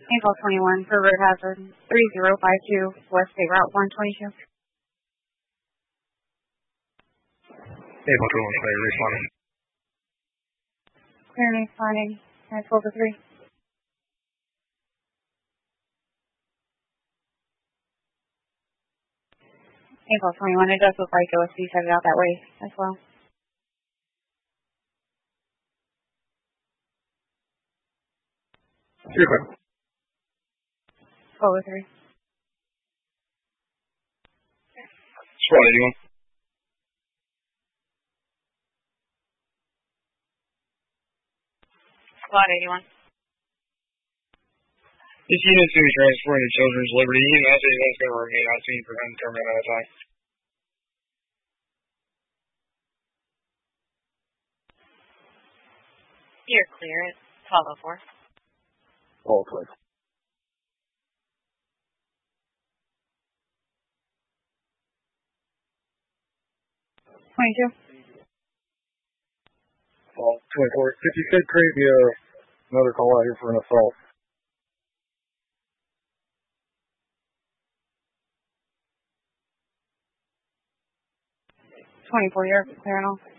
April 21 for road hazard 3052 West State Route 122. April 21 clear, responding. Clear and responding. 12 to 3. April 21, it does look like OSB's headed out that way as well. You're good. 12 to 3. Squad 81. Squad 81. This unit is transporting to Children's Liberty. That's going to remain on scene for undetermined attack. You're clear at 12:04. All clear. 22. All 24. If you could create me another call out here for an assault. 24, you're clear and all.